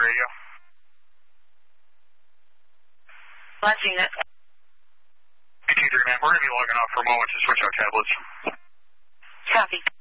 radio. Launching it. BT3 man, we're going to be logging off for a moment to switch out tablets. Copy.